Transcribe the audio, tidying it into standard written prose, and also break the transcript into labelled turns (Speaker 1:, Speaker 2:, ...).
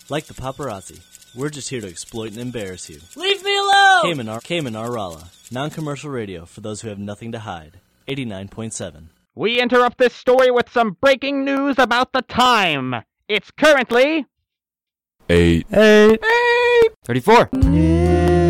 Speaker 1: Like the paparazzi, we're just here to exploit and embarrass you.
Speaker 2: Leave me alone!
Speaker 1: Kamenar Rala, non-commercial radio for those who have nothing to hide. 89.7.
Speaker 3: We interrupt this story with some breaking news about the time. It's currently
Speaker 4: 8.
Speaker 2: 34.